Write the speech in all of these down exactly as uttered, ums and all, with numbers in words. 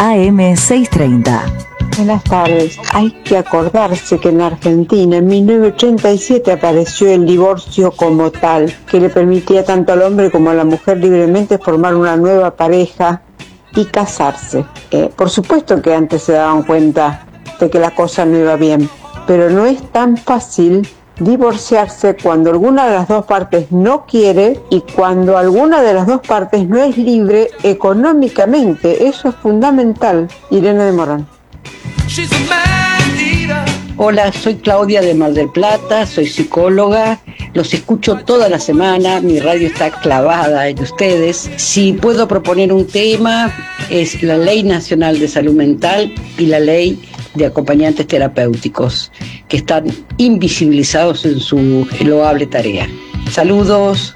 A M seiscientos treinta. Buenas tardes. Hay que acordarse que en Argentina en mil novecientos ochenta y siete apareció el divorcio como tal, que le permitía tanto al hombre como a la mujer libremente formar una nueva pareja y casarse. Eh, por supuesto que antes se daban cuenta de que la cosa no iba bien, pero no es tan fácil divorciarse cuando alguna de las dos partes no quiere y cuando alguna de las dos partes no es libre económicamente. Eso es fundamental. Irene de Morán. Hola, soy Claudia de Mar del Plata, soy psicóloga, los escucho toda la semana, mi radio está clavada en ustedes. Si puedo proponer un tema, es la Ley Nacional de Salud Mental y la Ley de Acompañantes Terapéuticos, que están invisibilizados en su loable tarea. Saludos.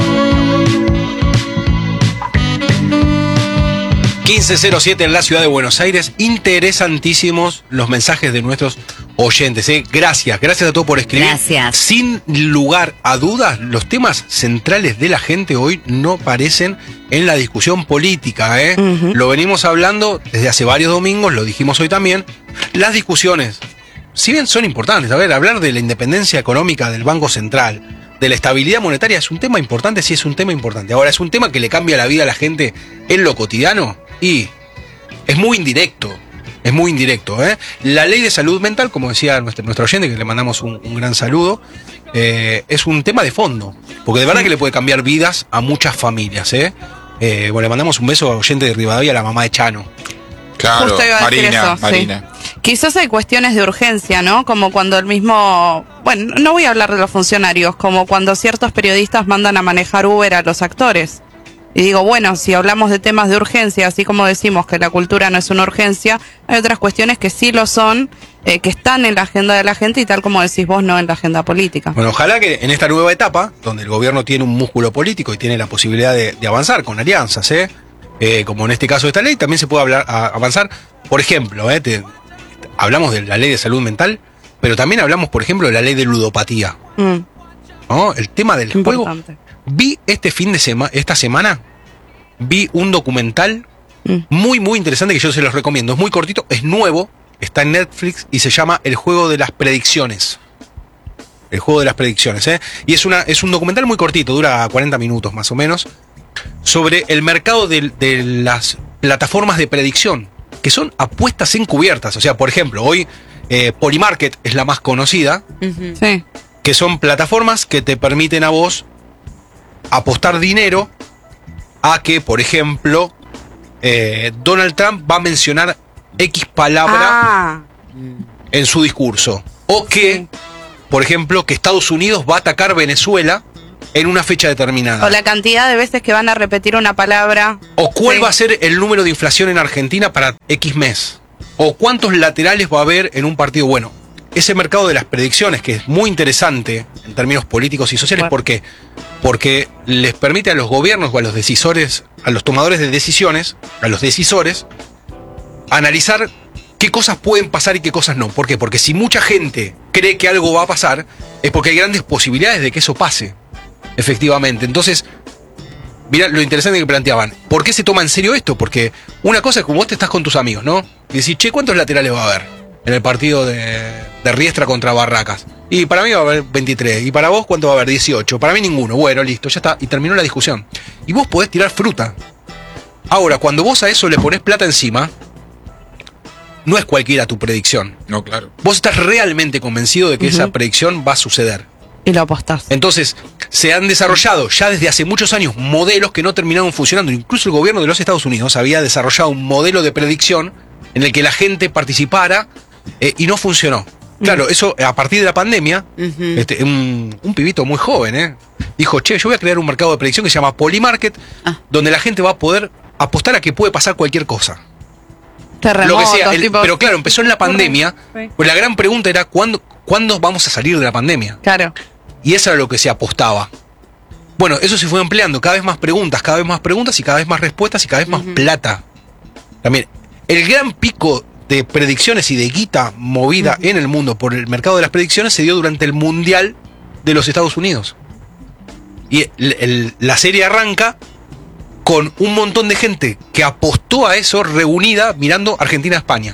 quince cero siete en la ciudad de Buenos Aires. Interesantísimos los mensajes de nuestros oyentes, ¿eh? Gracias, gracias a todos por escribir. Gracias. Sin lugar a dudas, los temas centrales de la gente hoy no aparecen en la discusión política, ¿eh? Uh-huh. Lo venimos hablando desde hace varios domingos, lo dijimos hoy también. Las discusiones, si bien son importantes, a ver, hablar de la independencia económica del Banco Central, de la estabilidad monetaria, es un tema importante, sí es un tema importante. Ahora, es un tema que le cambia la vida a la gente en lo cotidiano y es muy indirecto, es muy indirecto, ¿eh? La ley de salud mental, como decía nuestro, nuestro oyente, que le mandamos un, un gran saludo, eh, es un tema de fondo, porque de verdad que le puede cambiar vidas a muchas familias, ¿eh? Eh, bueno, le mandamos un beso a oyente de Rivadavia, a la mamá de Chano. Claro, Justo iba a decir Marina, eso, Marina. Sí. Quizás hay cuestiones de urgencia, ¿no? Como cuando el mismo... Bueno, no voy a hablar de los funcionarios, como cuando ciertos periodistas mandan a manejar Uber a los actores. Y digo, bueno, si hablamos de temas de urgencia, así como decimos que la cultura no es una urgencia, hay otras cuestiones que sí lo son, eh, que están en la agenda de la gente y tal como decís vos, no en la agenda política. Bueno, ojalá que en esta nueva etapa, donde el gobierno tiene un músculo político y tiene la posibilidad de, de avanzar con alianzas, ¿eh? Eh, como en este caso de esta ley, también se puede hablar, a, avanzar. Por ejemplo, ¿eh? Te, hablamos de la ley de salud mental, pero también hablamos, por ejemplo, de la ley de ludopatía. Mm. ¿No? El tema del juego. Vi este fin de semana, esta semana, vi un documental mm. muy, muy interesante que yo se los recomiendo. Es muy cortito, es nuevo, está en Netflix y se llama El Juego de las Predicciones. El Juego de las Predicciones, ¿eh? Y es, una, es un documental muy cortito, dura cuarenta minutos más o menos, sobre el mercado de, de las plataformas de predicción, que son apuestas encubiertas. O sea, por ejemplo, hoy eh, Polymarket es la más conocida, uh-huh. sí. que son plataformas que te permiten a vos apostar dinero a que, por ejemplo, eh, Donald Trump va a mencionar X palabra ah. en su discurso. O que, sí. por ejemplo, que Estados Unidos va a atacar Venezuela en una fecha determinada. O la cantidad de veces que van a repetir una palabra. O cuál sí. va a ser el número de inflación en Argentina para X mes. O cuántos laterales va a haber en un partido. Bueno, ese mercado de las predicciones, que es muy interesante en términos políticos y sociales, bueno. ¿por qué? Porque les permite a los gobiernos o a los decisores, a los tomadores de decisiones, a los decisores, analizar qué cosas pueden pasar y qué cosas no. ¿Por qué? Porque si mucha gente cree que algo va a pasar, es porque hay grandes posibilidades de que eso pase. Efectivamente. Entonces, mira lo interesante que planteaban. ¿Por qué se toma en serio esto? Porque una cosa es como vos te estás con tus amigos, ¿no? Y decís, che, ¿cuántos laterales va a haber en el partido de, de Riestra contra Barracas? Y para mí va a haber veintitrés. ¿Y para vos cuánto va a haber? dieciocho. Para mí ninguno. Bueno, listo, ya está. Y terminó la discusión. Y vos podés tirar fruta. Ahora, cuando vos a eso le ponés plata encima, no es cualquiera tu predicción. No, claro. Vos estás realmente convencido de que uh-huh. esa predicción va a suceder. Y lo apostás. Entonces, se han desarrollado ya desde hace muchos años modelos que no terminaron funcionando. Incluso el gobierno de los Estados Unidos había desarrollado un modelo de predicción en el que la gente participara eh, y no funcionó. Claro, uh-huh. eso a partir de la pandemia, uh-huh. este, un, un pibito muy joven, ¿eh? dijo, che, yo voy a crear un mercado de predicción que se llama Polymarket, ah. donde la gente va a poder apostar a que puede pasar cualquier cosa. Terremotos, lo que sea, el, tipo... pero claro, empezó en la pandemia, sí. pues la gran pregunta era ¿cuándo, ¿cuándo vamos a salir de la pandemia? Claro. Y eso era lo que se apostaba. Bueno, eso se fue empleando, cada vez más preguntas, cada vez más preguntas y cada vez más respuestas y cada vez más uh-huh. plata. También, el gran pico de predicciones y de guita movida uh-huh. en el mundo por el mercado de las predicciones se dio durante el Mundial de los Estados Unidos. Y el, el, la serie arranca con un montón de gente que apostó a eso reunida mirando Argentina-España.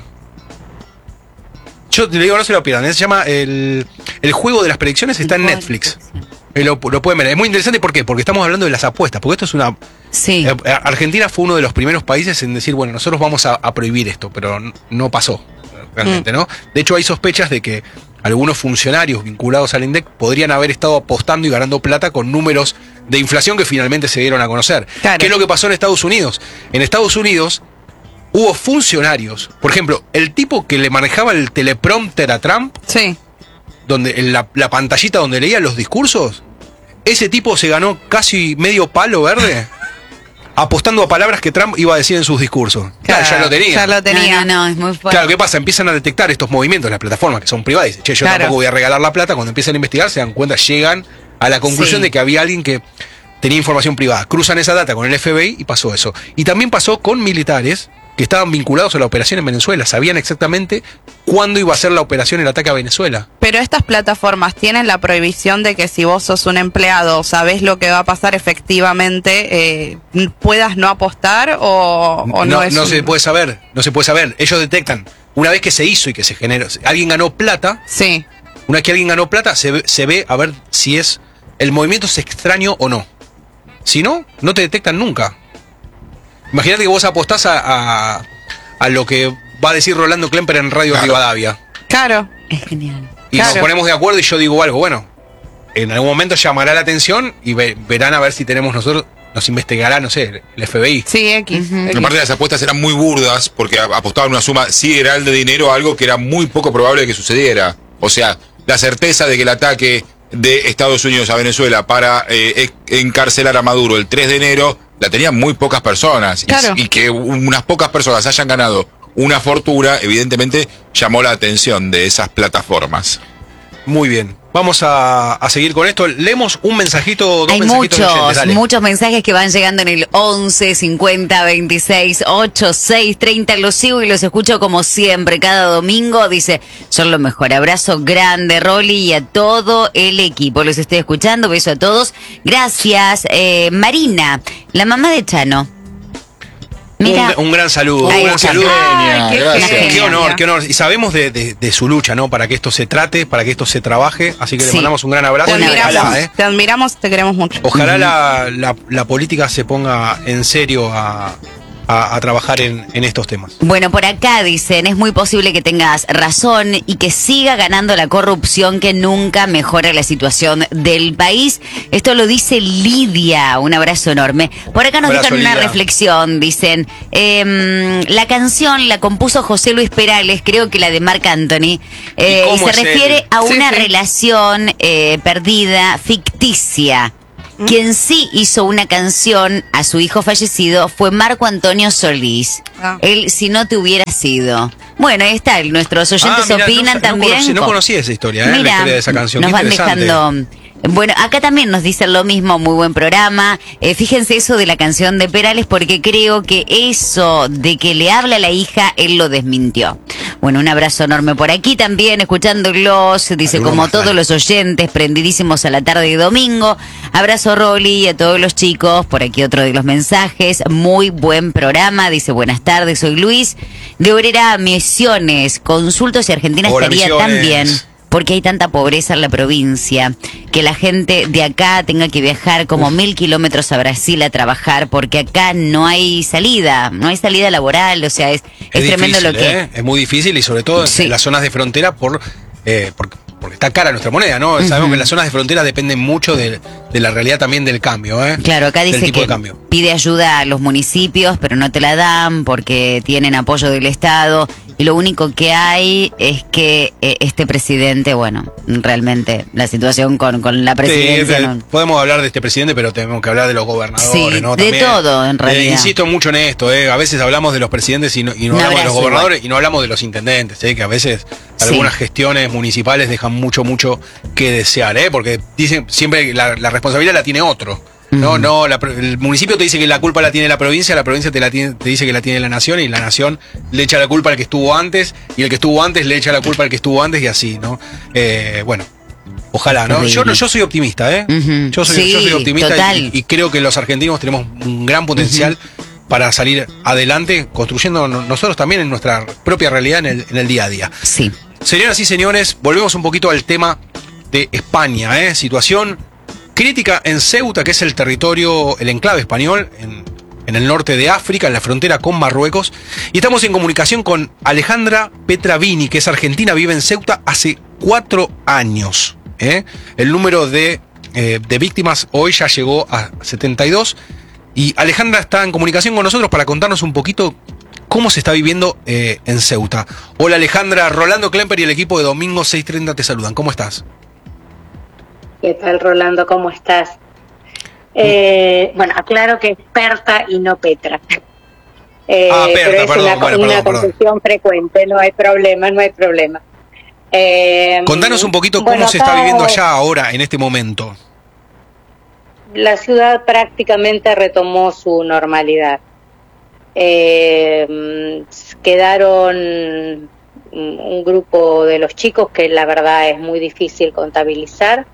Yo te digo, no se lo pierdan, se llama el, el juego de las predicciones, está en Netflix. Lo, lo pueden ver, es muy interesante, ¿por qué? Porque estamos hablando de las apuestas, porque esto es una... Sí. Eh, Argentina fue uno de los primeros países en decir, bueno, nosotros vamos a, a prohibir esto, pero no, no pasó, realmente, mm. ¿no? De hecho, hay sospechas de que algunos funcionarios vinculados al INDEC podrían haber estado apostando y ganando plata con números de inflación que finalmente se dieron a conocer. Claro. ¿Qué es lo que pasó en Estados Unidos? En Estados Unidos hubo funcionarios, por ejemplo, el tipo que le manejaba el teleprompter a Trump, sí. donde la, la pantallita donde leía los discursos, ese tipo se ganó casi medio palo verde apostando a palabras que Trump iba a decir en sus discursos. Claro, claro, ya lo tenía. Ya lo tenía. No, no, no, es muy fuerte. Claro, ¿qué pasa? Empiezan a detectar estos movimientos, las plataformas que son privadas. Dicen, che, yo claro. tampoco voy a regalar la plata. Cuando empiezan a investigar, se dan cuenta, llegan a la conclusión sí. de que había alguien que tenía información privada. Cruzan esa data con el F B I y pasó eso. Y también pasó con militares que estaban vinculados a la operación en Venezuela. Sabían exactamente cuándo iba a ser la operación, el ataque a Venezuela. Pero estas plataformas tienen la prohibición de que si vos sos un empleado, sabés lo que va a pasar efectivamente, eh, puedas no apostar o, o no, no es No un... se puede saber, no se puede saber. Ellos detectan, una vez que se hizo y que se generó, alguien ganó plata, sí. una vez que alguien ganó plata, se ve, se ve a ver si es el movimiento es extraño o no. Si no, no te detectan nunca. Imagínate que vos apostás a, a, a lo que va a decir Rolando Klemper en Radio claro. Rivadavia. Claro. Es genial. Y claro. nos ponemos de acuerdo y yo digo algo, bueno, en algún momento llamará la atención y ve, verán a ver si tenemos nosotros, nos investigará, no sé, el F B I. Sí, X. Uh-huh. X. Aparte, las apuestas eran muy burdas porque apostaban una suma sideral de dinero a algo que era muy poco probable que sucediera. O sea, la certeza de que el ataque de Estados Unidos a Venezuela para eh, encarcelar a Maduro el tres de enero la tenían muy pocas personas. Claro. Y, y que unas pocas personas hayan ganado una fortuna, evidentemente llamó la atención de esas plataformas. Muy bien. Vamos a, a seguir con esto. Leemos un mensajito, dos Hay mensajitos muchos, oyentes, dale. muchos mensajes que van llegando en el once, cincuenta, veintiséis, ochenta y seis, treinta. Los sigo y los escucho como siempre, cada domingo. Dice, son lo mejor. Abrazo grande, Rolly, y a todo el equipo. Los estoy escuchando, beso a todos. Gracias. Eh, Marina, la mamá de Chano. Mira, un, un gran saludo, Ay, un gran qué saludo. genia, qué gracias. genia. Qué honor, qué honor. Y sabemos de, de, de su lucha, ¿no? Para que esto se trate, para que esto se trabaje. Así que Sí. le mandamos un gran abrazo. Te Un y abrazo. admiramos, ojalá, ¿eh? te admiramos, te queremos mucho. Ojalá la, la, la política se ponga en serio a, a, a trabajar en, en estos temas. bueno, por acá dicen, es muy posible que tengas razón y que siga ganando la corrupción que nunca mejora la situación del país. Esto lo dice Lidia, un abrazo enorme. Por acá nos Abrazo, dejan una Lidia. reflexión, dicen, eh, la canción la compuso José Luis Perales, creo que la de Marc Anthony, eh, ¿Y y, cómo se es refiere él? a Sí, una sí. relación eh, perdida, ficticia. Quien sí hizo una canción a su hijo fallecido fue Marco Antonio Solís. Ah. Él, si no te hubiera sido. Bueno, ahí está, nuestros oyentes Ah, mirá, opinan no, también. No conocía, no conocía esa historia, ¿eh? La Mira, historia de esa canción. nos Qué van interesante. dejando. Bueno, acá también nos dicen lo mismo, muy buen programa. Eh, fíjense eso de la canción de Perales, porque creo que eso de que le habla a la hija, él lo desmintió. Bueno, un abrazo enorme por aquí también, escuchándolos, dice, Saludos, como Magda. todos los oyentes, prendidísimos a la tarde de domingo. Abrazo, Rolly, y a todos los chicos. Por aquí otro de los mensajes. Muy buen programa, dice, buenas tardes, soy Luis. De Obrera a Misiones, consulto si Argentina Hola, estaría Misiones. tan bien, porque hay tanta pobreza en la provincia, que la gente de acá tenga que viajar como mil kilómetros a Brasil a trabajar, porque acá no hay salida, no hay salida laboral, o sea, es, es, Es tremendo difícil, lo que... ¿eh? Es muy difícil y sobre todo en- Sí. en las zonas de frontera por, eh, por- porque está cara nuestra moneda, ¿no? Ujú. Sabemos que las zonas de frontera dependen mucho de, de la realidad también del cambio, ¿eh? Claro, acá Del dice tipo que de cambio. pide ayuda a los municipios, pero no te la dan porque tienen apoyo del Estado. Y lo único que hay es que eh, este presidente, bueno, realmente la situación con, con la presidencia... Sí, no- podemos hablar de este presidente, pero tenemos que hablar de los gobernadores, Sí, ¿no? de todo, en realidad. Eh, insisto mucho en esto, ¿eh? A veces hablamos de los presidentes y no, y no Un hablamos de los abrazo, gobernadores igual. y no hablamos de los intendentes, ¿eh? Que a veces Sí. algunas gestiones municipales dejan mucho, mucho que desear, ¿eh? Porque dicen siempre la, la responsabilidad la tiene otro. No, no, la, pro- el municipio te dice que la culpa la tiene la provincia, la provincia te, la tiene, te dice que la tiene la nación y la nación le echa la culpa al que estuvo antes y el que estuvo antes le echa la culpa al que estuvo antes y así, ¿no? Eh, bueno, Ojalá, ¿no? Yo, no, yo soy optimista, ¿eh? Uh-huh. Yo soy, sí, yo soy optimista y, y creo que los argentinos tenemos un gran potencial uh-huh. para salir adelante, construyendo nosotros también en nuestra propia realidad en el, en el día a día. Sí. Señoras y señores, volvemos un poquito al tema de España, ¿eh? Situación crítica en Ceuta, que es el territorio, el enclave español, en, en el norte de África, en la frontera con Marruecos. Y estamos en comunicación con Alejandra Petravini, que es argentina, vive en Ceuta hace cuatro años. ¿eh? El número de, eh, de víctimas hoy ya llegó a setenta y dos. Y Alejandra está en comunicación con nosotros para contarnos un poquito cómo se está viviendo eh, en Ceuta. Hola Alejandra, Rolando Klemper y el equipo de Domingo seiscientos treinta te saludan. ¿Cómo estás? ¿Qué tal, Rolando? ¿Cómo estás? Eh, bueno, aclaro que experta y no Petra. Eh, ah, Petra, pero es perdón, una, bueno, una perdón, confusión perdón. frecuente, no hay problema, no hay problema. Eh, Contanos un poquito cómo bueno, se está viviendo allá ahora, en este momento. La ciudad prácticamente retomó su normalidad. Eh, quedaron un grupo de los chicos que la verdad es muy difícil contabilizar.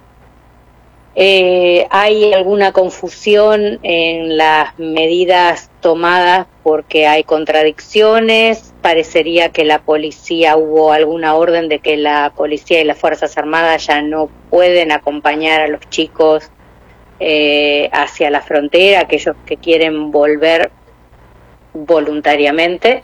Eh, hay alguna confusión en las medidas tomadas porque hay contradicciones. Parecería que la policía, hubo alguna orden de que la policía y las Fuerzas Armadas ya no pueden acompañar a los chicos eh, hacia la frontera, aquellos que quieren volver voluntariamente.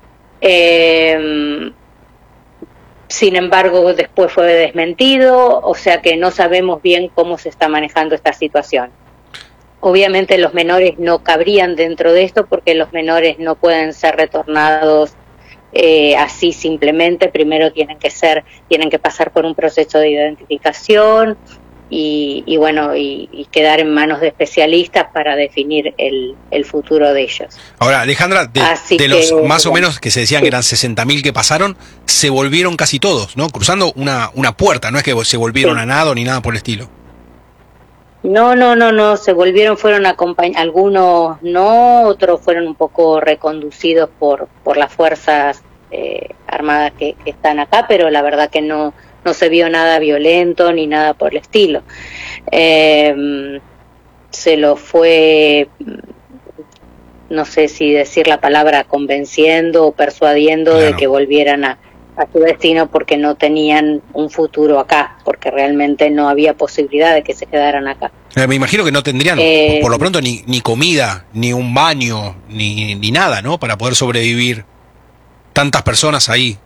Eh, Sin embargo, después fue desmentido, o sea que no sabemos bien cómo se está manejando esta situación. Obviamente los menores no cabrían dentro de esto porque los menores no pueden ser retornados eh, así simplemente. Primero tienen que ser, tienen que pasar por un proceso de identificación y, y bueno, y, y quedar en manos de especialistas para definir el, el futuro de ellos. Ahora, Alejandra, de, de que, los más o bueno, menos que se decían sí. que eran sesenta mil que pasaron, se volvieron casi todos, ¿no? Cruzando una, una puerta, no es que se volvieron sí. a nado ni nada por el estilo. No, no, no, no, se volvieron, fueron acompañados, algunos no, otros fueron un poco reconducidos por, por las fuerzas eh, armadas que, que están acá, pero la verdad que no, no se vio nada violento ni nada por el estilo. Eh, se lo fue, no sé si decir la palabra convenciendo o persuadiendo claro. de que volvieran a, a su destino porque no tenían un futuro acá, porque realmente no había posibilidad de que se quedaran acá. Me imagino que no tendrían, eh, por lo pronto, ni, ni comida, ni un baño, ni, ni nada, ¿no? Para poder sobrevivir tantas personas ahí.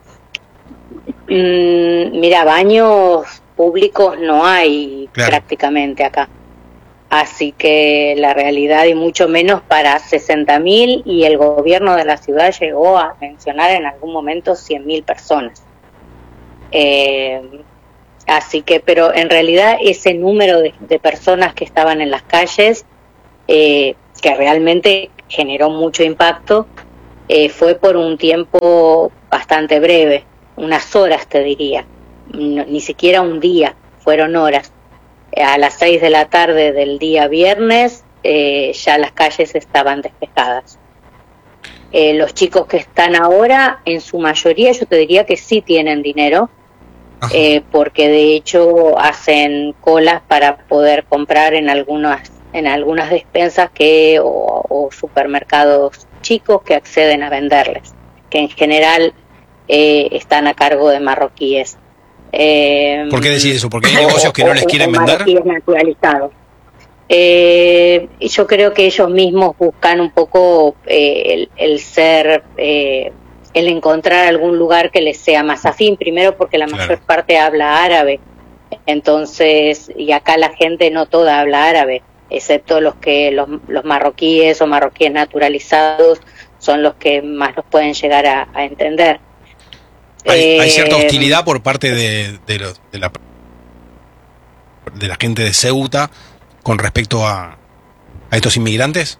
Mm, mira, baños públicos no hay claro. prácticamente acá. Así que la realidad, y mucho menos para sesenta mil, y el gobierno de la ciudad llegó a mencionar en algún momento cien mil personas. Eh, así que, pero en realidad ese número de, de personas que estaban en las calles, eh, que realmente generó mucho impacto, eh, fue por un tiempo bastante breve, unas horas te diría, no, ni siquiera un día, fueron horas. A las seis de la tarde del día viernes eh, ya las calles estaban despejadas. Eh, los chicos que están ahora, en su mayoría, yo te diría que sí tienen dinero, eh, porque de hecho hacen colas para poder comprar en algunas en algunas despensas que o, o supermercados chicos que acceden a venderles, que en general eh, están a cargo de marroquíes. Eh, ¿Por qué decís eso? ¿Porque hay negocios que no les quieren vender? Naturalizados. Eh, yo creo que ellos mismos buscan un poco eh, el, el ser, eh, el encontrar algún lugar que les sea más afín, primero porque la claro. mayor parte habla árabe, entonces, y acá la gente no toda habla árabe, excepto los que los, los marroquíes o marroquíes naturalizados son los que más los pueden llegar a, a entender. Hay, eh, hay cierta hostilidad por parte de, de, los, de, la, de la gente de Ceuta con respecto a, a estos inmigrantes.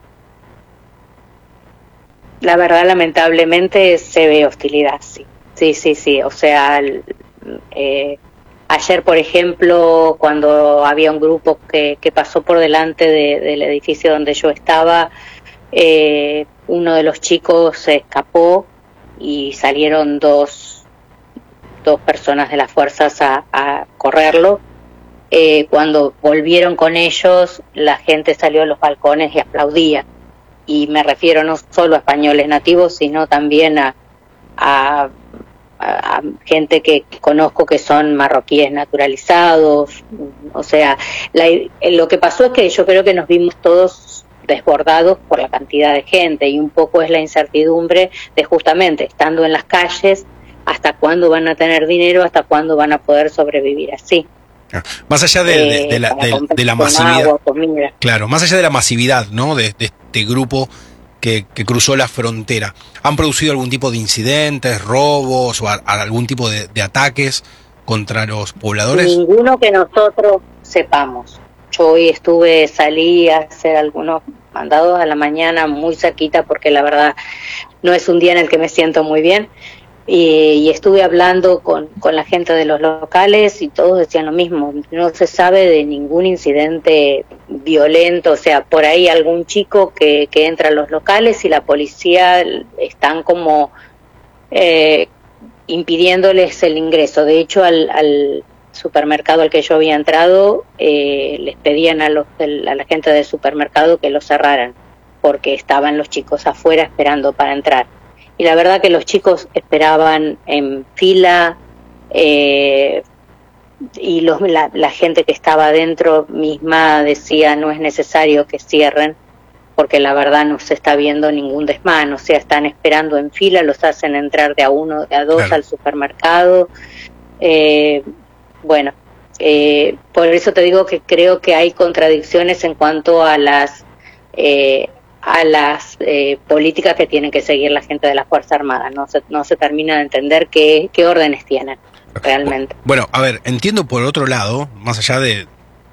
La verdad, lamentablemente se ve hostilidad, sí, sí, sí, sí. O sea, eh, ayer, por ejemplo, cuando había un grupo que, que pasó por delante de, del edificio donde yo estaba, eh, uno de los chicos se escapó y salieron dos dos personas de las fuerzas a, a correrlo. Eh, cuando volvieron con ellos, la gente salió a los balcones y aplaudía. Y me refiero no solo a españoles nativos, sino también a, a, a, a gente que conozco que son marroquíes naturalizados. O sea, la, lo que pasó es que yo creo que nos vimos todos desbordados por la cantidad de gente, y un poco es la incertidumbre de justamente estando en las calles, hasta cuándo van a tener dinero, hasta cuándo van a poder sobrevivir así. Más allá de, de, de, la, de, de la masividad, agua, claro, más allá de la masividad, ¿no? De, de este grupo que, que cruzó la frontera, ¿han producido algún tipo de incidentes, robos o a, a algún tipo de, de ataques contra los pobladores? Ninguno que nosotros sepamos. Yo hoy estuve, salí a hacer algunos mandados a la mañana muy cerquita, porque la verdad no es un día en el que me siento muy bien. Y, y estuve hablando con, con la gente de los locales y todos decían lo mismo, no se sabe de ningún incidente violento, o sea, por ahí algún chico que, que entra a los locales y la policía están como eh, impidiéndoles el ingreso. De hecho, al, al supermercado al que yo había entrado, eh, les pedían a, los, a la gente del supermercado que lo cerraran, porque estaban los chicos afuera esperando para entrar. Y la verdad que los chicos esperaban en fila, eh, y los, la, la gente que estaba adentro misma decía no es necesario que cierren, porque la verdad no se está viendo ningún desmán, o sea, están esperando en fila, los hacen entrar de a uno, de a dos, claro, al supermercado. Eh, bueno, eh, por eso te digo que creo que hay contradicciones en cuanto a las... Eh, a las eh, políticas que tienen que seguir la gente de las Fuerzas Armadas. No se, no se termina de entender qué, qué órdenes tienen realmente. Bueno, a ver, entiendo por otro lado, más allá de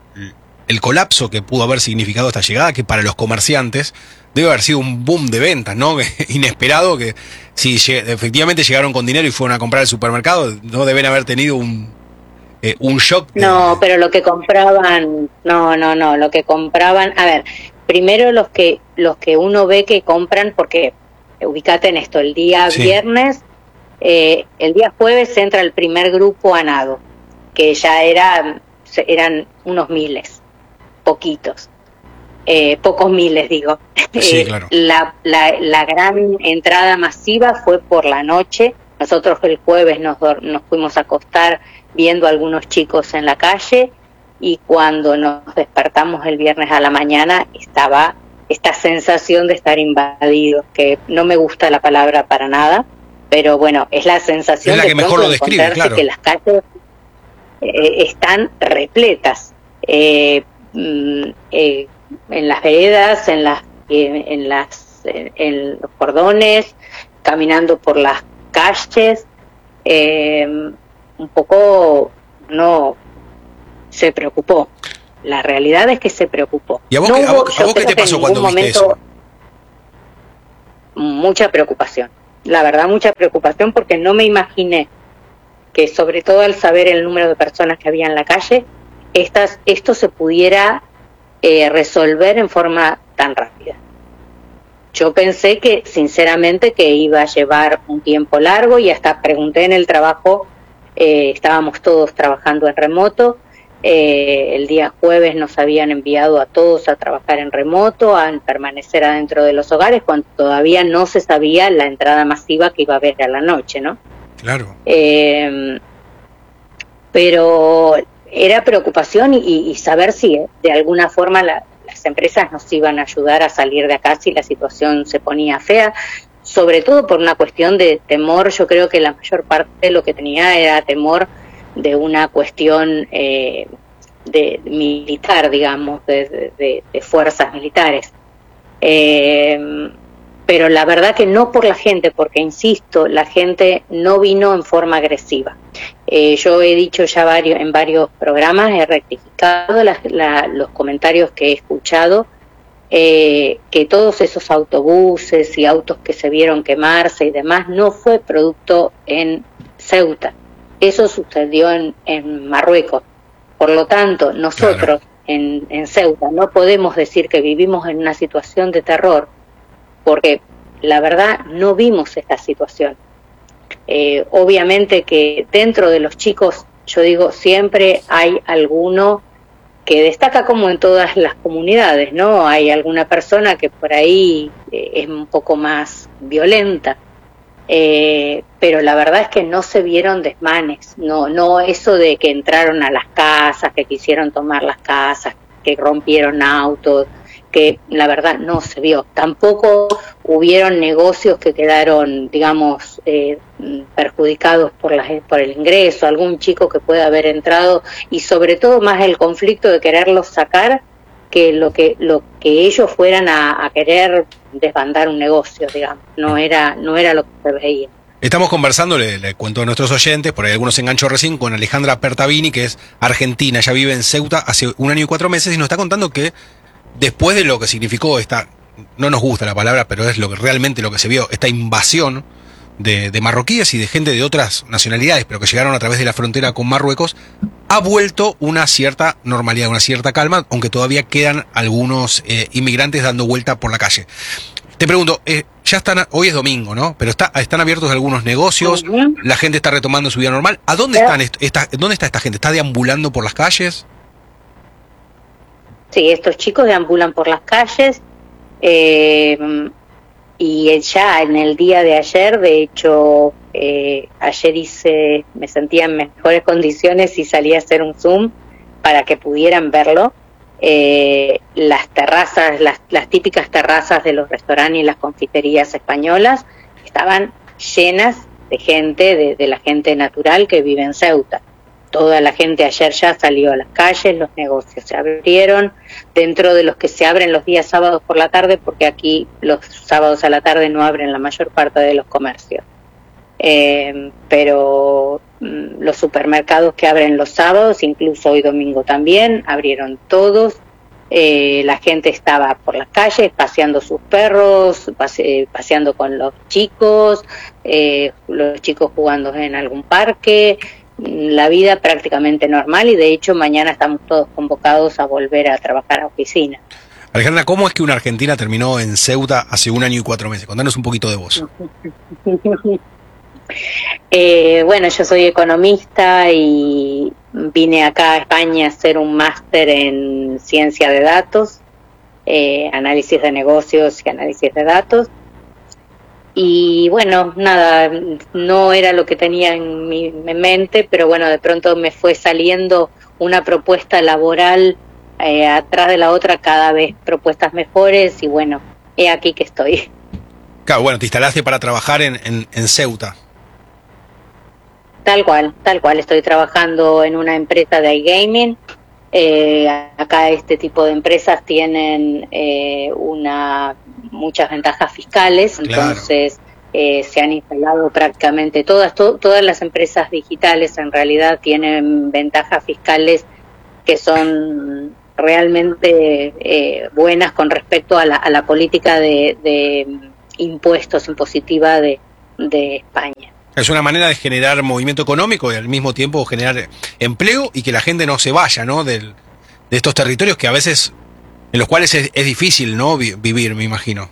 el colapso que pudo haber significado esta llegada, que para los comerciantes debe haber sido un boom de ventas, ¿no? Inesperado, que si efectivamente llegaron con dinero y fueron a comprar al supermercado, no deben haber tenido un, eh, un shock. De... No, pero lo que compraban, no, no, no, lo que compraban, a ver... Primero los que los que uno ve que compran, porque ubícate en esto, el día sí. viernes, eh, el día jueves entra el primer grupo a nado, que ya era, eran unos miles, poquitos, eh, pocos miles digo. Sí, eh, claro. la, la, la gran entrada masiva fue por la noche. Nosotros el jueves nos, nos fuimos a acostar viendo a algunos chicos en la calle, y cuando nos despertamos el viernes a la mañana estaba esta sensación de estar invadidos, que no me gusta la palabra para nada, pero bueno, es la sensación es la de que mejor lo describe, claro, que las calles eh, están repletas, eh, eh, en las veredas, en las, eh, en las, en, en los cordones, caminando por las calles, eh, un poco no se preocupó. La realidad es que se preocupó. ¿Y a vos, no qué, hubo, a vos, a vos qué te pasó cuando viste momento, eso? Mucha preocupación. La verdad, mucha preocupación, porque no me imaginé que, sobre todo al saber el número de personas que había en la calle, estas, esto se pudiera eh, resolver en forma tan rápida. Yo pensé que, sinceramente, que iba a llevar un tiempo largo, y hasta pregunté en el trabajo, eh, estábamos todos trabajando en remoto. Eh, el día jueves nos habían enviado a todos a trabajar en remoto, a permanecer adentro de los hogares, cuando todavía no se sabía la entrada masiva que iba a haber a la noche, ¿no? Claro. Eh, pero era preocupación, y, y saber si eh, de alguna forma la, las empresas nos iban a ayudar a salir de acá si la situación se ponía fea, sobre todo por una cuestión de temor. Yo creo que la mayor parte de lo que tenía era temor de una cuestión eh, de, de militar, digamos, de, de, de fuerzas militares. Eh, pero la verdad que no por la gente, porque, insisto, la gente no vino en forma agresiva. Eh, yo he dicho ya varios, en varios programas, he rectificado la, la, los comentarios que he escuchado, eh, que todos esos autobuses y autos que se vieron quemarse y demás no fue producto en Ceuta. Eso sucedió en, en Marruecos. Por lo tanto, nosotros, claro, en, en Ceuta no podemos decir que vivimos en una situación de terror, porque la verdad no vimos esta situación. Eh, obviamente que dentro de los chicos, yo digo, siempre hay alguno que destaca, como en todas las comunidades, ¿no? Hay alguna persona que por ahí eh, es un poco más violenta, eh, pero la verdad es que no se vieron desmanes, no, no eso de que entraron a las casas, que quisieron tomar las casas, que rompieron autos, que la verdad no se vio. Tampoco hubieron negocios que quedaron, digamos, eh, perjudicados por, la, por el ingreso, algún chico que pueda haber entrado, y sobre todo más el conflicto de quererlos sacar que lo que lo que ellos fueran a, a querer desbandar un negocio, digamos. No era, no era lo que se veía. Estamos conversando, le, le cuento a nuestros oyentes, por ahí algunos se enganchó recién, con Alejandra Pertavini, que es argentina, ella vive en Ceuta hace un año y cuatro meses, y nos está contando que después de lo que significó esta, no nos gusta la palabra, pero es lo que realmente lo que se vio, esta invasión de, de marroquíes y de gente de otras nacionalidades, pero que llegaron a través de la frontera con Marruecos, ha vuelto una cierta normalidad, una cierta calma, aunque todavía quedan algunos eh, inmigrantes dando vuelta por la calle. Te pregunto, eh, ya están, hoy es domingo, ¿no? Pero está, están abiertos algunos negocios, uh-huh. La gente está retomando su vida normal. ¿A dónde están esta, dónde está esta gente? ¿Está deambulando por las calles? Sí, estos chicos deambulan por las calles, eh, y ya en el día de ayer, de hecho, eh, ayer hice, me sentía en mejores condiciones y salí a hacer un Zoom para que pudieran verlo. Eh, las terrazas, las, las típicas terrazas de los restaurantes y las confiterías españolas estaban llenas de gente, de, de la gente natural que vive en Ceuta. Toda la gente ayer ya salió a las calles, los negocios se abrieron, dentro de los que se abren los días sábados por la tarde, porque aquí los sábados a la tarde no abren la mayor parte de los comercios. Eh, pero mm, los supermercados que abren los sábados, incluso hoy domingo también, abrieron todos. Eh, la gente estaba por las calles paseando sus perros, pase, paseando con los chicos, eh, los chicos jugando en algún parque. La vida prácticamente normal, y de hecho mañana estamos todos convocados a volver a trabajar a oficina. Alejandra, ¿cómo es que una argentina terminó en Ceuta hace un año y cuatro meses? Contanos un poquito de vos. eh, bueno, yo soy economista y vine acá a España a hacer un máster en ciencia de datos, eh, análisis de negocios y análisis de datos. Y bueno, nada, no era lo que tenía en mi en mente, pero bueno, de pronto me fue saliendo una propuesta laboral eh, atrás de la otra, cada vez propuestas mejores, y bueno, he aquí que estoy. Claro, bueno, te instalaste para trabajar en, en, en Ceuta. Tal cual, tal cual, estoy trabajando en una empresa de iGaming. Eh, acá este tipo de empresas tienen eh, una muchas ventajas fiscales, claro. Entonces eh, se han instalado prácticamente todas to, todas las empresas digitales en realidad tienen ventajas fiscales que son realmente eh, buenas con respecto a la, a la política de, de impuestos impositiva de, de España. Es una manera de generar movimiento económico y al mismo tiempo generar empleo y que la gente no se vaya, ¿no? Del, de estos territorios que a veces, en los cuales es, es difícil, ¿no? Vi, vivir, me imagino.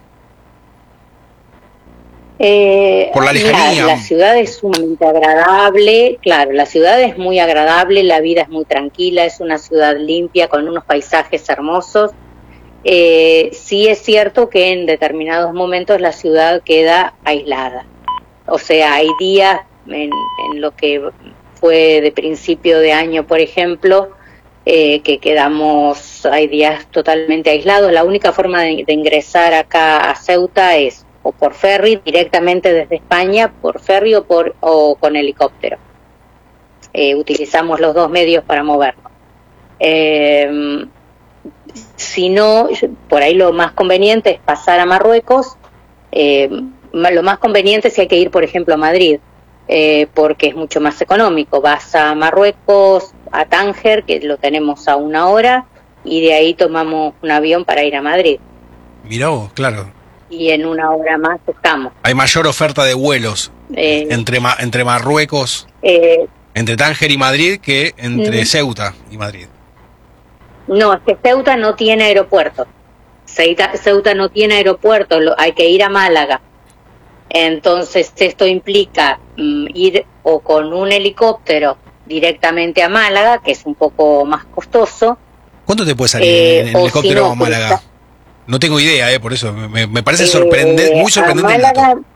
Eh, Por la lejanía. Mira, la ciudad es sumamente agradable, claro, la ciudad es muy agradable, la vida es muy tranquila, es una ciudad limpia con unos paisajes hermosos. Eh, sí es cierto que en determinados momentos la ciudad queda aislada. O sea, hay días en, en lo que fue de principio de año, por ejemplo, eh, que quedamos, hay días totalmente aislados. La única forma de, de ingresar acá a Ceuta es o por ferry, directamente desde España, por ferry o, por, o con helicóptero. Eh, utilizamos los dos medios para movernos. Eh, si no, por ahí lo más conveniente es pasar a Marruecos. Eh, lo más conveniente es si hay que ir, por ejemplo, a Madrid, eh, porque es mucho más económico. Vas a Marruecos, a Tánger, que lo tenemos a una hora, y de ahí tomamos un avión para ir a Madrid. Mirá vos, claro. Y en una hora más estamos. Hay mayor oferta de vuelos eh, entre, entre Marruecos, eh, entre Tánger y Madrid, que entre mm. Ceuta y Madrid. No, es que Ceuta no tiene aeropuerto. Ceuta, Ceuta no tiene aeropuerto, lo, hay que ir a Málaga. Entonces esto implica mm, ir o con un helicóptero directamente a Málaga, que es un poco más costoso. ¿Cuánto te puede salir eh, en helicóptero si no, a Málaga? está, no tengo idea, eh, por eso me, me parece sorprendente, eh, muy sorprendente a el Málaga, dato.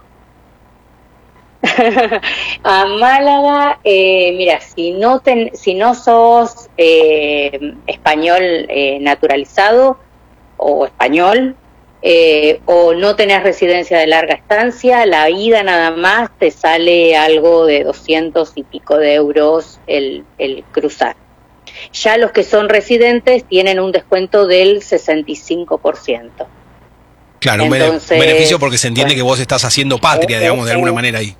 a Málaga, eh, mira, si no ten, si no sos eh, español eh, naturalizado o español, eh, o no tenés residencia de larga estancia, la ida nada más te sale algo de doscientos y pico de euros el, el cruzar. Ya los que son residentes tienen un descuento del sesenta y cinco por ciento. Claro, Entonces, un beneficio porque se entiende bueno, que vos estás haciendo patria, eh, digamos, de alguna eh, manera ahí.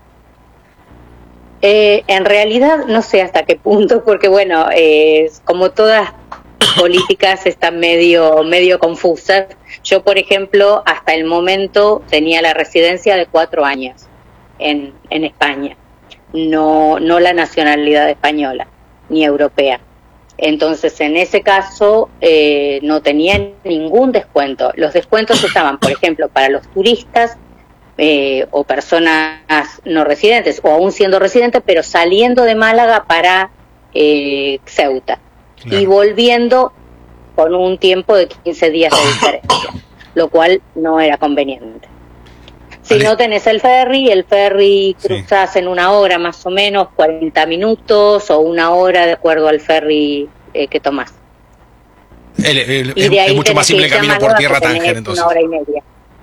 Eh, en realidad no sé hasta qué punto, porque bueno, eh, como todas políticas están medio, medio confusas. Yo, por ejemplo, hasta el momento tenía la residencia de cuatro años en, en España, no, no la nacionalidad española ni europea. Entonces, en ese caso, eh, no tenía ningún descuento. Los descuentos estaban, por ejemplo, para los turistas, Eh, o personas no residentes, o aún siendo residentes, pero saliendo de Málaga para eh, Ceuta, claro, y volviendo con un tiempo de quince días de diferencia, lo cual no era conveniente. Si Ale. no tenés el ferry, el ferry cruzás sí. en una hora más o menos, cuarenta minutos o una hora de acuerdo al ferry eh, que tomás. El, el, y de es, ahí es mucho más simple el camino por tierra Tánger, entonces. Una hora y media.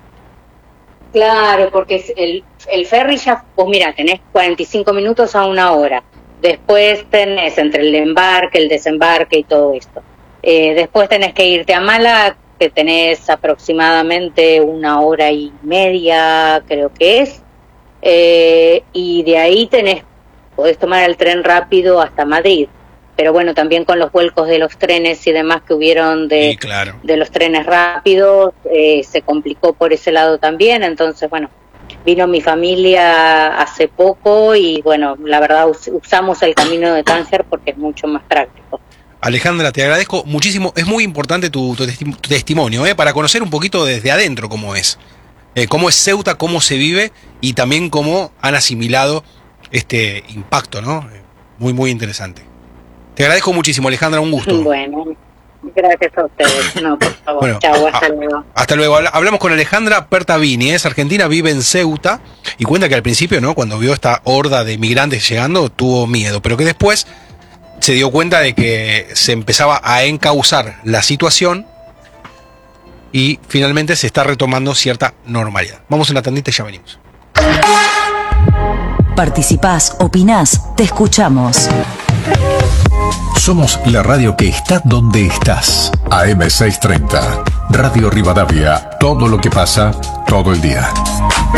Claro, porque el, el ferry ya, pues mira, tenés cuarenta y cinco minutos a una hora. Después tenés entre el embarque, el desembarque y todo esto. Eh, después tenés que irte a Málaga, que tenés aproximadamente una hora y media, creo que es. Eh, y de ahí tenés, podés tomar el tren rápido hasta Madrid. Pero bueno, también con los vuelcos de los trenes y demás que hubieron de, sí, claro, de los trenes rápidos, eh, se complicó por ese lado también. Entonces, bueno, vino mi familia hace poco y bueno, la verdad us- usamos el camino de Tánger porque es mucho más práctico. Alejandra, te agradezco muchísimo. Es muy importante tu, tu, testi- tu testimonio, ¿eh? Para conocer un poquito desde adentro cómo es. Eh, cómo es Ceuta, cómo se vive y también cómo han asimilado este impacto, ¿no? Muy, muy interesante. Te agradezco muchísimo, Alejandra, un gusto. Bueno, gracias a ustedes. No, por favor. Bueno, chau, hasta a, luego. Hasta luego. Hablamos con Alejandra Pertavini, es argentina, vive en Ceuta y cuenta que al principio, ¿no? Cuando vio esta horda de migrantes llegando, tuvo miedo, pero que después se dio cuenta de que se empezaba a encauzar la situación y finalmente se está retomando cierta normalidad. Vamos a una tandita y ya venimos. Participás, opinás, te escuchamos. Somos la radio que está donde estás. A M seiscientos treinta, Radio Rivadavia, todo lo que pasa, todo el día.